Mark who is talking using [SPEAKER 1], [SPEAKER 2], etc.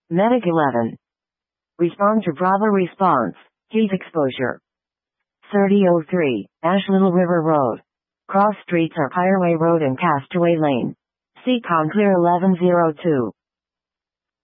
[SPEAKER 1] Medic 11. Respond to Bravo response. Heat exposure. 3003, Ash Little River Road. Cross streets are Pireway Road and Castaway Lane. Seacon Clear 1102.